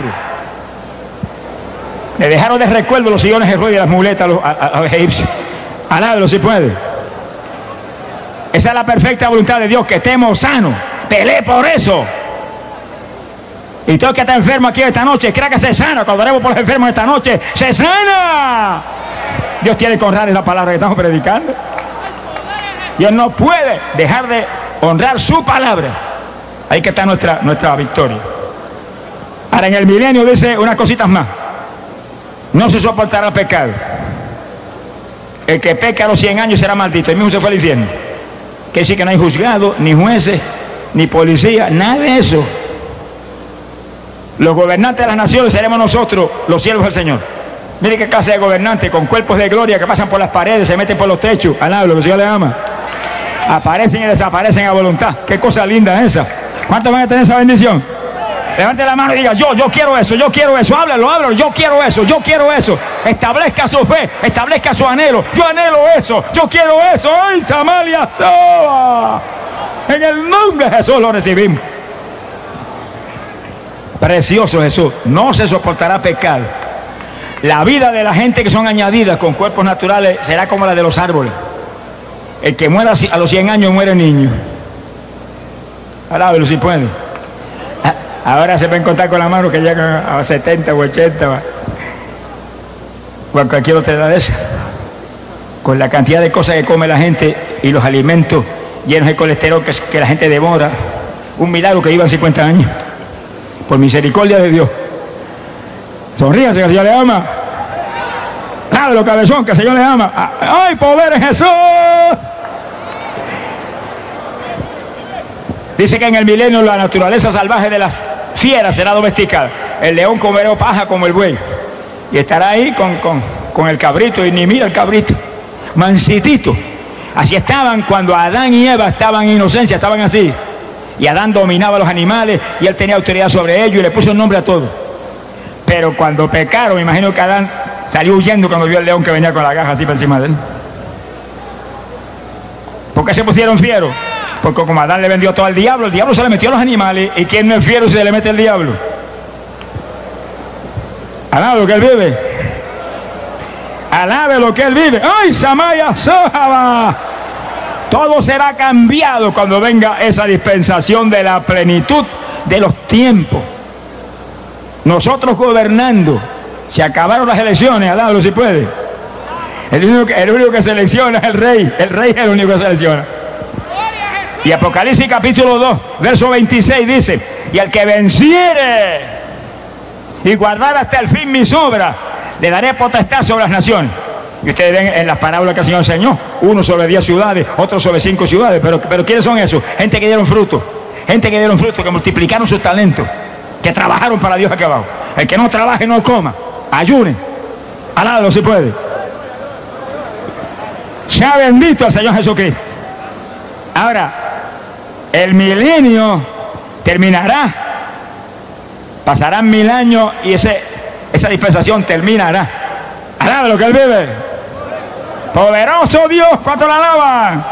Le dejaron de recuerdo los sillones de ruedas y las muletas a los, a, a los egipcios. Alábelo si puede. Esa es la perfecta voluntad de Dios, que estemos sanos. Pelee por eso. Y todo el que está enfermo aquí esta noche, crea que se sana. Cuando oremos por los enfermos esta noche, ¡se sana! Dios tiene que honrar en la palabra que estamos predicando. Dios no puede dejar de honrar su palabra. Ahí que está nuestra, nuestra victoria. Ahora en el milenio dice unas cositas más. No se soportará pecado. El que peca a los cien años será maldito. El mismo se fue al infierno. Que decir que no hay juzgado, ni jueces, ni policía, nada de eso. Los gobernantes de las naciones seremos nosotros, los siervos del Señor. Mire qué clase de gobernantes con cuerpos de gloria que pasan por las paredes, se meten por los techos. Alá, lo que el Señor le ama. Aparecen y desaparecen a voluntad. Qué cosa linda es esa. ¿Cuántos van a tener esa bendición? Levante la mano y diga, yo, yo quiero eso, yo quiero eso, háblalo, háblalo, yo quiero eso, yo quiero eso. Establezca su fe, establezca su anhelo, yo anhelo eso, yo quiero eso. ¡Ay, Samalia Soba! En el nombre de Jesús lo recibimos. Precioso Jesús, no se soportará pecado. La vida de la gente que son añadidas con cuerpos naturales será como la de los árboles. El que muera a los cien años muere niño. Alábelo si puede. Ahora se pueden contar con la mano que llegan a setenta o ochenta o a cualquier otra edad de esa. Con la cantidad de cosas que come la gente y los alimentos llenos de colesterol que, que la gente devora. Un milagro que vivan cincuenta años. Por misericordia de Dios. Sonríase, que el Señor le ama. Claro, lo cabezón, que el Señor le ama. ¡Ay, poder en Jesús! Dice que en el milenio la naturaleza salvaje de las fieras será domesticada. El león comerá paja como el buey. Y estará ahí con, con, con el cabrito, y ni mira el cabrito. Mansitito. Así estaban cuando Adán y Eva estaban en inocencia, estaban así. Y Adán dominaba a los animales y él tenía autoridad sobre ellos y le puso el nombre a todos. Pero cuando pecaron, imagino que Adán salió huyendo cuando vio al león que venía con la gaja así por encima de él. ¿Por qué se pusieron fieros? Porque como Adán le vendió todo al diablo, el diablo se le metió a los animales. ¿Y quién no es fiero si se le mete el diablo? Alabe lo que él vive. Alabe lo que él vive. ¡Ay, Samaya Sohaba! Todo será cambiado cuando venga esa dispensación de la plenitud de los tiempos. Nosotros gobernando. Se acabaron las elecciones, alábalo si puede. El único, que, el único que selecciona es el rey. El rey es el único que selecciona. Y Apocalipsis capítulo dos, verso veintiséis dice, y al que venciere y guardar hasta el fin mis obras, le daré potestad sobre las naciones. Y ustedes ven en las parábolas que el Señor enseñó, uno sobre diez ciudades, otro sobre cinco ciudades, pero, pero ¿quiénes son esos? Gente que dieron fruto, gente que dieron fruto, que multiplicaron sus talentos, que trabajaron para Dios aquí abajo. El que no trabaje no coma, ayune, alábalo si puede. Sea bendito el Señor Jesucristo. Ahora, el milenio terminará, pasarán mil años y ese, esa dispensación terminará. Alaba lo que él vive. Poderoso Dios, ¿cuánto la alaban?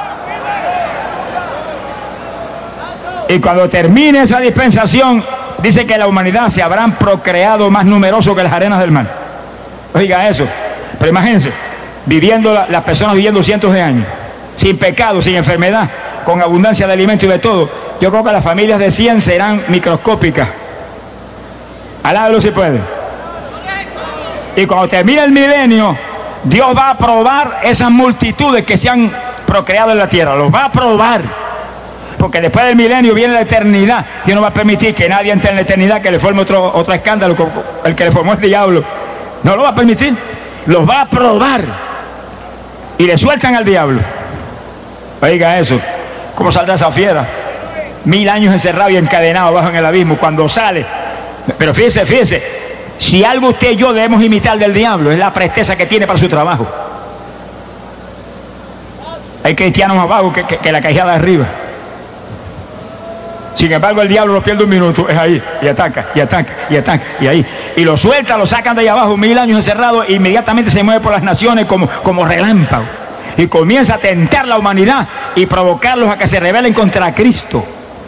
Y cuando termine esa dispensación, dice que la humanidad se habrán procreado más numeroso que las arenas del mar. Oiga eso, pero imagínense, viviendo la, las personas viviendo cientos de años, sin pecado, sin enfermedad, con abundancia de alimento y de todo. Yo creo que las familias de cien serán microscópicas. Alábalo si puede. Y cuando termine el milenio, Dios va a probar esas multitudes que se han procreado en la tierra. Los va a probar. Porque después del milenio viene la eternidad. Dios no va a permitir que nadie entre en la eternidad que le forme otro, otro escándalo, el que le formó el diablo. No lo va a permitir. Los va a probar. Y le sueltan al diablo. Oiga eso. ¿Cómo saldrá esa fiera? Mil años encerrado y encadenado abajo en el abismo. Cuando sale. Pero fíjese, fíjese. Si algo usted y yo debemos imitar del diablo, es la presteza que tiene para su trabajo. Hay cristianos más vagos que, que, que la callada de arriba. Sin embargo, el diablo no pierde un minuto. Es ahí. Y ataca, y ataca, y ataca. Y ahí. Y lo suelta, lo sacan de ahí abajo. Mil años encerrado. E inmediatamente se mueve por las naciones como, como relámpago. Y comienza a tentar la humanidad y provocarlos a que se rebelen contra Cristo.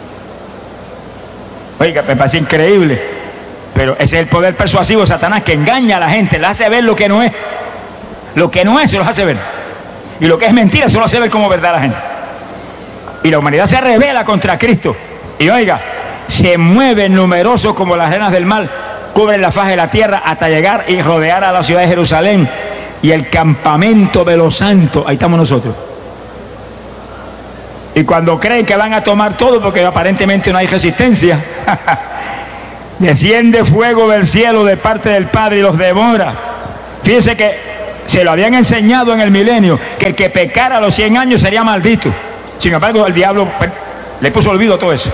Oiga, me parece increíble, pero ese es el poder persuasivo de Satanás, que engaña a la gente, le hace ver lo que no es. Lo que no es se los hace ver, y lo que es mentira se lo hace ver como verdad a la gente. Y la humanidad se rebela contra Cristo, y oiga, se mueven numerosos como las arenas del mar, cubren la faz de la tierra hasta llegar y rodear a la ciudad de Jerusalén y el campamento de los santos. Ahí estamos nosotros. Y cuando creen que van a tomar todo, porque aparentemente no hay resistencia, desciende fuego del cielo de parte del Padre y los devora. Fíjense que se lo habían enseñado en el milenio, que el que pecara a los cien años sería maldito. Sin embargo, el diablo le puso olvido a todo eso.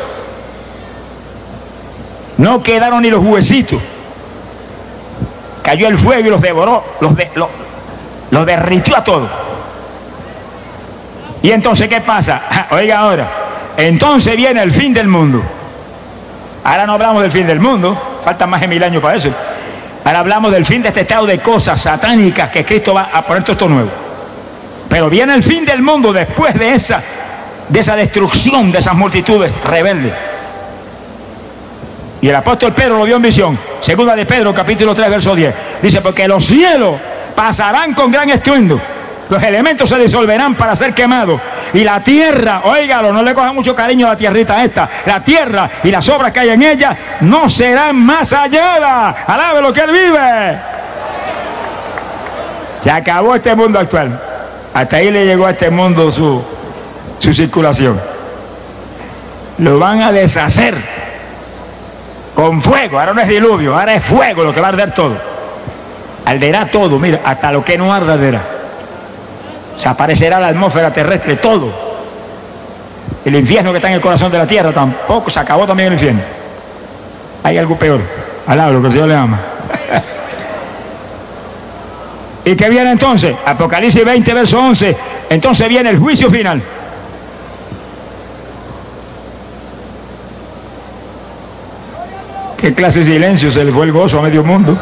No quedaron ni los huesitos. Cayó el fuego y los devoró, los, de, los, los derritió a todos. Y entonces, ¿qué pasa? Oiga ahora, entonces viene el fin del mundo. Ahora no hablamos del fin del mundo, faltan más de mil años para eso. Ahora hablamos del fin de este estado de cosas satánicas que Cristo va a poner todo esto nuevo. Pero viene el fin del mundo después de esa, de esa destrucción de esas multitudes rebeldes. Y el apóstol Pedro lo vio en visión. Segunda de Pedro, capítulo tres, verso diez. Dice, porque los cielos pasarán con gran estruendo. Los elementos se disolverán para ser quemados. Y la tierra, óigalo, no le coja mucho cariño a la tierrita esta. La tierra y las obras que hay en ella no serán más halladas. Alabe lo que él vive. Se acabó este mundo actual. Hasta ahí le llegó a este mundo su, su circulación. Lo van a deshacer con fuego. Ahora no es diluvio, ahora es fuego lo que va a arder todo. Arderá todo, mira, hasta lo que no arda arderá. Se aparecerá la atmósfera terrestre, todo. El infierno que está en el corazón de la tierra tampoco, se acabó también el infierno. Hay algo peor. Alaba lo que el Señor le ama. ¿Y qué viene entonces? Apocalipsis veinte, verso once. Entonces viene el juicio final. ¿Qué clase de silencio? Se le fue el gozo a medio mundo.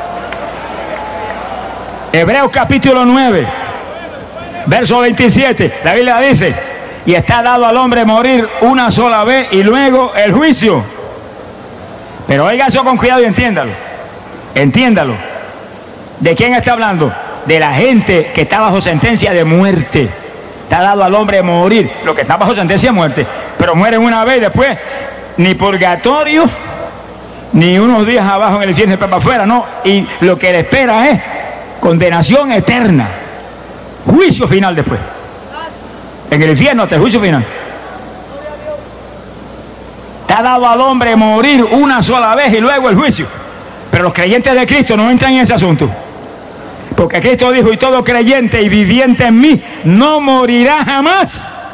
Hebreos capítulo nueve. Verso veintisiete, la Biblia dice, y está dado al hombre morir una sola vez y luego el juicio. Pero oiga eso con cuidado y entiéndalo. Entiéndalo. ¿De quién está hablando? De la gente que está bajo sentencia de muerte. Está dado al hombre morir, lo que está bajo sentencia de muerte. Pero mueren una vez y después, ni purgatorio, ni unos días abajo en el infierno para afuera, no. Y lo que le espera es condenación eterna. Juicio final después. En el infierno hasta el juicio final. Está dado al hombre morir una sola vez y luego el juicio. Pero los creyentes de Cristo no entran en ese asunto. Porque Cristo dijo, y todo creyente y viviente en mí no morirá jamás.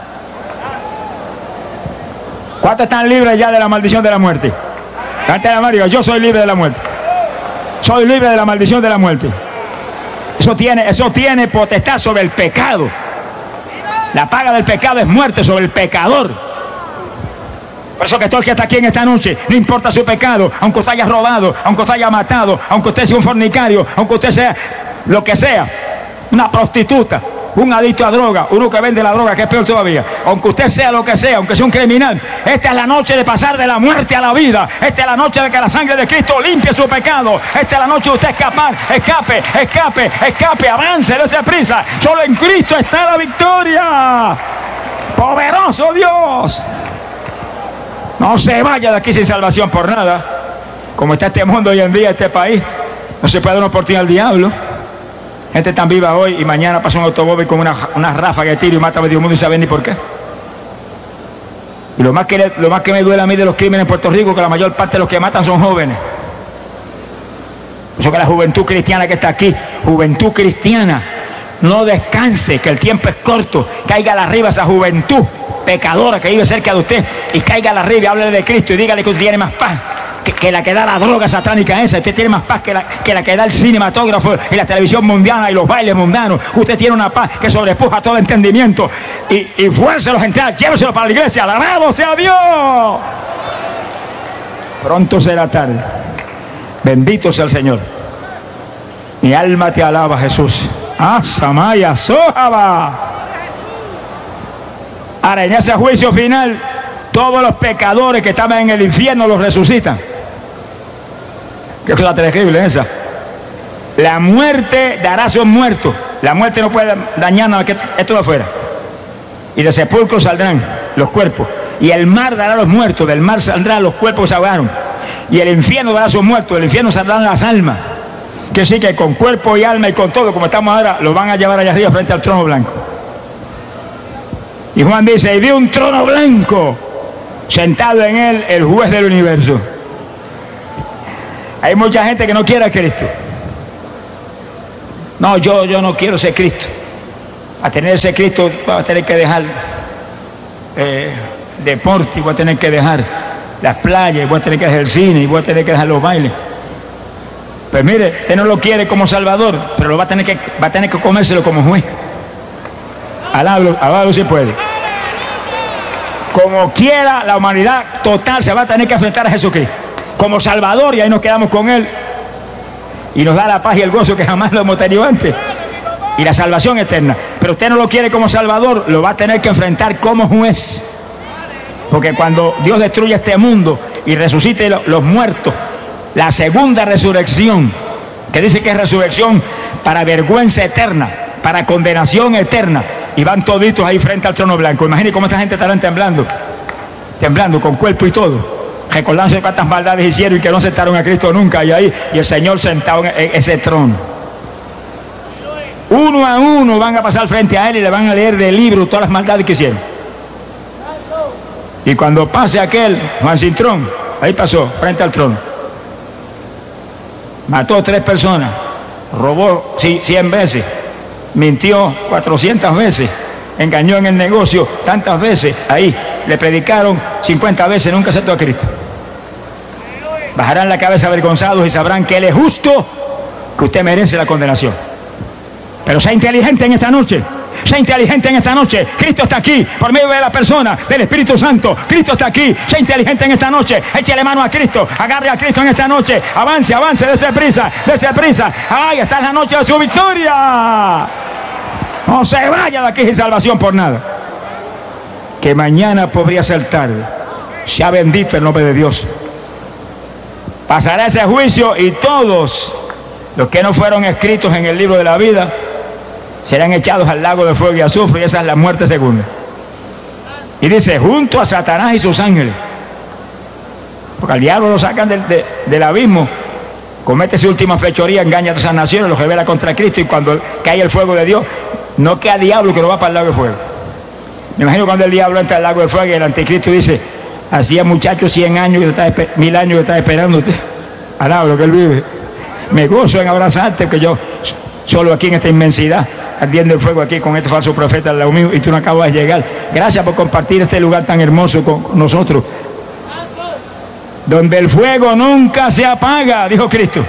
¿Cuántos están libres ya de la maldición de la muerte? Antes de la María, yo soy libre de la muerte. Soy libre de la maldición de la muerte. Eso tiene, eso tiene potestad sobre el pecado. La paga del pecado es muerte sobre el pecador. Por eso que todo el que está aquí en esta noche, no importa su pecado, aunque usted haya robado, aunque usted haya matado, aunque usted sea un fornicario, aunque usted sea lo que sea, una prostituta, un adicto a droga, uno que vende la droga, que es peor todavía, aunque usted sea lo que sea, aunque sea un criminal, esta es la noche de pasar de la muerte a la vida. Esta es la noche de que la sangre de Cristo limpie su pecado. Esta es la noche de usted escapar, escape, escape, escape, avance, dése prisa. Solo en Cristo está la victoria. Poderoso Dios. No se vaya de aquí sin salvación por nada. Como está este mundo hoy en día, este país, no se puede dar una oportunidad al diablo. Gente tan viva hoy y mañana pasa un automóvil con una, una ráfaga de tiro y mata a medio mundo y sabe ni por qué. Y lo más, que le, lo más que me duele a mí de los crímenes en Puerto Rico es que la mayor parte de los que matan son jóvenes. Por eso que la juventud cristiana que está aquí, juventud cristiana, no descanse, que el tiempo es corto. Caiga arriba esa juventud pecadora que vive cerca de usted y caiga arriba y háblele de Cristo y dígale que usted tiene más paz que, que la que da la droga satánica esa. Usted tiene más paz que la que, la que da el cinematógrafo y la televisión mundial y los bailes mundanos. Usted tiene una paz que sobrepuja todo entendimiento y, y fuércelos a entrar, lléveselos para la iglesia. ¡Alabado sea Dios! Pronto será tarde. Bendito sea el Señor. Mi alma te alaba, Jesús. ¡Ah, Samaya, Sojaba! Ahora, en ese juicio final, todos los pecadores que estaban en el infierno los resucitan. Qué cosa terrible esa. La muerte dará a sus muertos. La muerte no puede dañar nada, que esto de afuera. Y de sepulcro saldrán los cuerpos. Y el mar dará a los muertos. Del mar saldrán los cuerpos que se ahogaron. Y el infierno dará a sus muertos. Del infierno saldrán las almas. Que sí, que con cuerpo y alma y con todo, como estamos ahora, lo van a llevar allá arriba frente al trono blanco. Y Juan dice, y vi un trono blanco, sentado en él el juez del universo. Hay mucha gente que no quiere a Cristo. No, yo, yo no quiero ser Cristo. A tener ese Cristo voy a tener que dejar eh, deporte, voy a tener que dejar las playas, voy a tener que dejar el cine, y voy a tener que dejar los bailes. Pues mire, usted no lo quiere como Salvador, pero lo va a tener que, va a tener que comérselo como juez. Alábalo, alábalo si puede. Como quiera, la humanidad total se va a tener que enfrentar a Jesucristo como Salvador, y ahí nos quedamos con Él. Y nos da la paz y el gozo que jamás lo hemos tenido antes. Y la salvación eterna. Pero usted no lo quiere como Salvador, lo va a tener que enfrentar como juez. Porque cuando Dios destruya este mundo y resucite los muertos, la segunda resurrección, que dice que es resurrección para vergüenza eterna, para condenación eterna, y van toditos ahí frente al trono blanco. Imagínense cómo esta gente estarán temblando, temblando con cuerpo y todo, recordándose de cuántas maldades hicieron y que no aceptaron a Cristo nunca, y ahí, y el Señor sentado en ese trono. Uno a uno van a pasar frente a Él y le van a leer del libro todas las maldades que hicieron. Y cuando pase aquel, Juan Cintrón, ahí pasó, frente al trono. Mató a tres personas, robó cien veces, mintió cuatrocientas veces, engañó en el negocio tantas veces, ahí le predicaron cincuenta veces, nunca aceptó a Cristo. Bajarán la cabeza avergonzados y sabrán que Él es justo, que usted merece la condenación. Pero sea inteligente en esta noche. Sea inteligente en esta noche. Cristo está aquí por medio de la persona del Espíritu Santo. Cristo está aquí. Sea inteligente en esta noche. Échele mano a Cristo. Agarre a Cristo en esta noche. Avance, avance, dése prisa, dése prisa. ¡Ay, está en la noche de su victoria! No se vaya de aquí sin salvación por nada. Que mañana podría ser tarde. Sea bendito el nombre de Dios. Pasará ese juicio y todos los que no fueron escritos en el libro de la vida serán echados al lago de fuego y azufre, y esa es la muerte segunda. Y dice, junto a Satanás y sus ángeles. Porque al diablo lo sacan del, de, del abismo, comete su última fechoría, engaña a esas naciones, los revela contra Cristo, y cuando cae el fuego de Dios, no queda diablo que no va para el lago de fuego. Me imagino cuando el diablo entra al lago de fuego y el anticristo dice, hacía muchacho cien años, que está, mil años que está esperando usted. Alaba lo que él vive. Me gozo en abrazarte, que yo solo aquí en esta inmensidad, ardiendo el fuego aquí con este falso profeta al lado mío, y tú no acabas de llegar. Gracias por compartir este lugar tan hermoso con, con nosotros, donde el fuego nunca se apaga, dijo Cristo.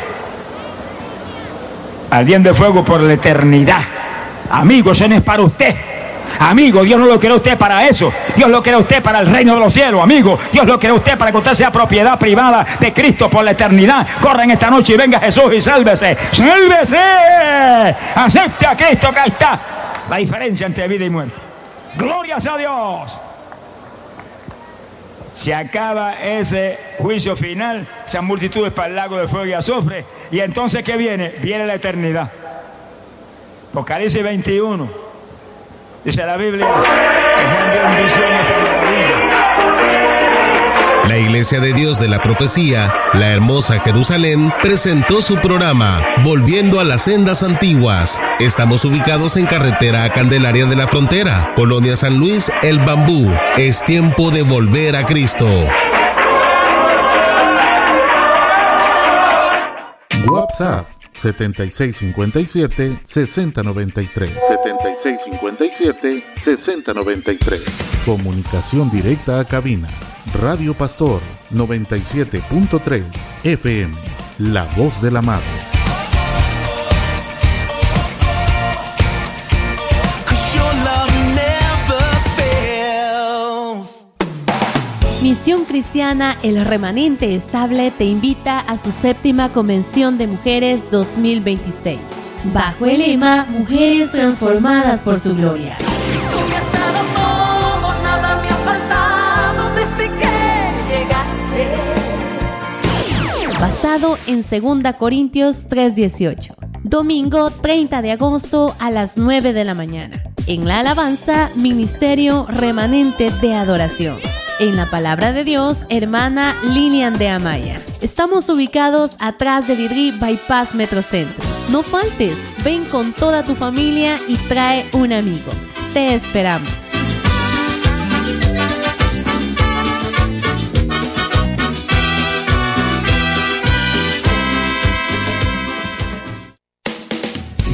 Ardiendo el fuego por la eternidad. Amigo, eso no es para usted. Amigo, Dios no lo quiere a usted para eso. Dios lo quiere a usted para el reino de los cielos, amigo. Dios lo quiere a usted para que usted sea propiedad privada de Cristo por la eternidad. Corra en esta noche y venga Jesús y sálvese. ¡Sálvese! Acepte a Cristo, que ahí está la diferencia entre vida y muerte. ¡Glorias a Dios! Se acaba ese juicio final, esas multitudes para el lago de fuego y azufre. Y entonces, ¿qué viene? Viene la eternidad. Apocalipsis veintiuno. Dice la Biblia que Juan vio en visiones en maravilla. La Iglesia de Dios de la Profecía, la hermosa Jerusalén, presentó su programa Volviendo a las Sendas Antiguas. Estamos ubicados en carretera a Candelaria de la Frontera, Colonia San Luis, El Bambú. Es tiempo de volver a Cristo. WhatsApp setenta y seis cincuenta y siete, sesenta noventa y tres. setenta y seis cincuenta y siete, sesenta noventa y tres. Comunicación directa a cabina. Radio Pastor noventa y siete punto tres F M. La voz del amado. Misión Cristiana El Remanente Estable te invita a su séptima Convención de Mujeres dos mil veintiséis, bajo el lema Mujeres Transformadas por su Gloria. Tú me has dado todo, nada me ha faltado desde que llegaste. Basado en segunda Corintios tres dieciocho. Domingo treinta de agosto a las nueve de la mañana. En la alabanza, Ministerio Remanente de Adoración. En la palabra de Dios, hermana Lilian de Amaya. Estamos ubicados atrás de Vidri Bypass Metrocentro. No faltes, ven con toda tu familia y trae un amigo. Te esperamos.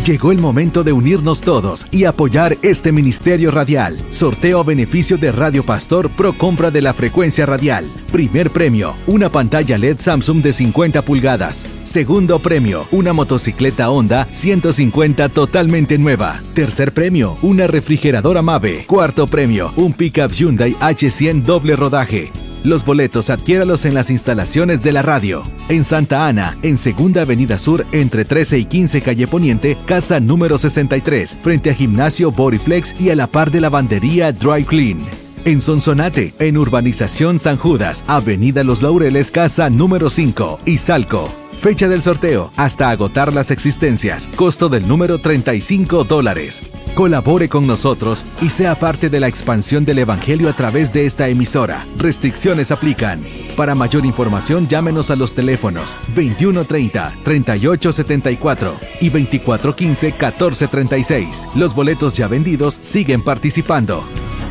Llegó el momento de unirnos todos y apoyar este ministerio radial. Sorteo a beneficio de Radio Pastor Pro compra de la frecuencia radial. Primer premio, una pantalla L E D Samsung de cincuenta pulgadas. Segundo premio, una motocicleta Honda ciento cincuenta totalmente nueva. Tercer premio, una refrigeradora Mave. Cuarto premio, un pickup Hyundai H cien doble rodaje. Los boletos adquiéralos en las instalaciones de la radio. En Santa Ana, en Segunda Avenida Sur, entre trece y quince Calle Poniente, casa número sesenta y tres, frente a Gimnasio Bodyflex y a la par de lavandería Dry Clean. En Sonsonate, en Urbanización San Judas, Avenida Los Laureles, casa número cinco, Izalco. Fecha del sorteo, hasta agotar las existencias. Costo del número treinta y cinco dólares. Colabore con nosotros y sea parte de la expansión del Evangelio a través de esta emisora. Restricciones aplican. Para mayor información, llámenos a los teléfonos veintiuno treinta, treinta y ocho setenta y cuatro y veinticuatro quince, catorce treinta y seis. Los boletos ya vendidos siguen participando.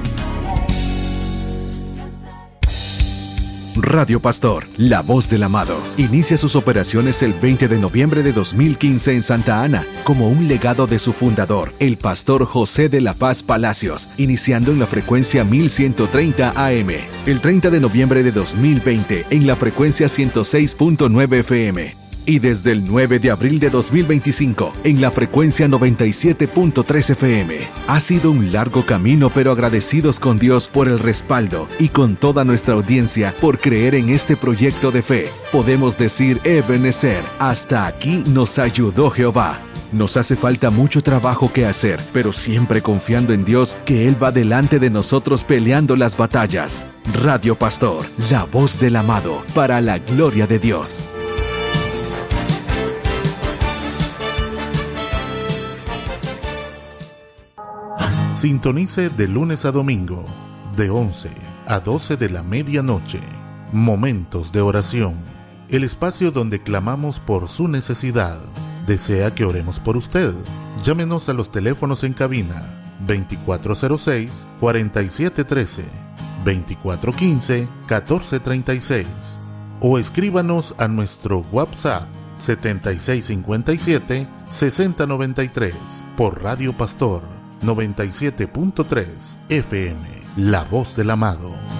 Radio Pastor, la voz del amado, inicia sus operaciones el veinte de noviembre de dos mil quince en Santa Ana, como un legado de su fundador, el pastor José de la Paz Palacios, iniciando en la frecuencia mil ciento treinta A M. El treinta de noviembre de dos mil veinte en la frecuencia ciento seis punto nueve F M. Y desde el nueve de abril de dos mil veinticinco, en la frecuencia noventa y siete punto tres F M. Ha sido un largo camino, pero agradecidos con Dios por el respaldo y con toda nuestra audiencia por creer en este proyecto de fe. Podemos decir, Ebenezer, hasta aquí nos ayudó Jehová. Nos hace falta mucho trabajo que hacer, pero siempre confiando en Dios que Él va delante de nosotros peleando las batallas. Radio Pastor, la voz del amado, para la gloria de Dios. Sintonice de lunes a domingo, de once a doce de la medianoche. Momentos de oración. El espacio donde clamamos por su necesidad. ¿Desea que oremos por usted? Llámenos a los teléfonos en cabina veinticuatro cero seis, cuarenta y siete trece, veinticuatro quince, catorce treinta y seis o escríbanos a nuestro WhatsApp setenta y seis cincuenta y siete, sesenta noventa y tres por Radio Pastor noventa y siete punto tres F M, la voz del amado.